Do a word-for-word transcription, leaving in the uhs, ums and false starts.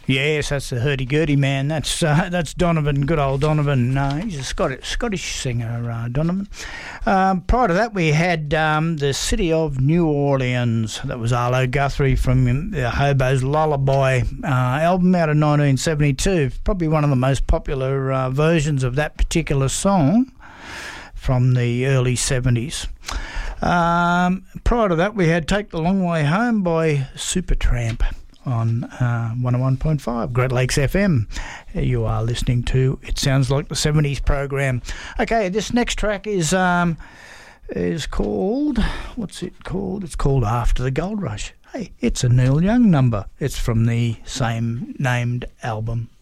Yes, that's the hurdy-gurdy man. That's uh, that's Donovan, good old Donovan. Uh, he's a Scottish, Scottish singer, uh, Donovan. Um, prior to that, we had um, the City of New Orleans. That was Arlo Guthrie from the Hobo's Lullaby uh, album out of nineteen seventy-two. Probably one of the most popular uh, versions of that particular song from the early seventies. Um, prior to that, we had Take the Long Way Home by Supertramp on uh, one oh one point five Great Lakes F M. You are listening to It Sounds Like the seventies program. Okay, this next track is um, is called, what's it called? It's called After the Gold Rush. Hey, it's a Neil Young number. It's from the same named album.